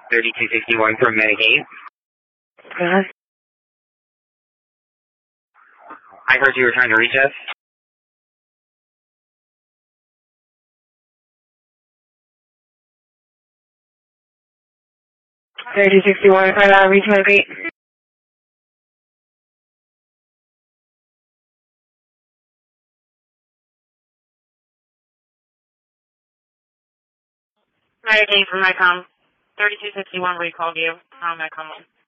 3261 from Medicaid. I heard you were trying to reach us. $30.61 for that reach Medicaid. Medicaid from ICOM. 3261 recalled you. From ICOM.